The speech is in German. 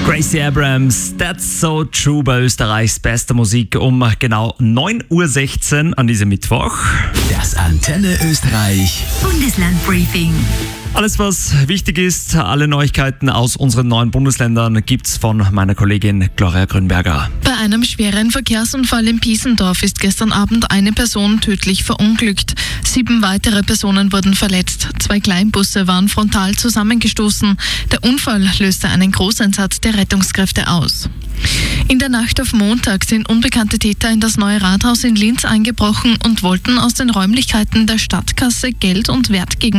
Gracie Abrams, That's So True bei Österreichs bester Musik um genau 9.16 Uhr an diesem Mittwoch. Das Antenne Österreich Bundeslandbriefing. Alles, was wichtig ist, alle Neuigkeiten aus unseren 9 Bundesländern gibt's von meiner Kollegin Gloria Grünberger. Bei einem schweren Verkehrsunfall in Piesendorf ist gestern Abend eine Person tödlich verunglückt. 7 weitere Personen wurden verletzt. 2 Kleinbusse waren frontal zusammengestoßen. Der Unfall löste einen Großeinsatz der Rettungskräfte aus. In der Nacht auf Montag sind unbekannte Täter in das neue Rathaus in Linz eingebrochen und wollten aus den Räumlichkeiten der Stadtkasse Geld und Wertgegenstände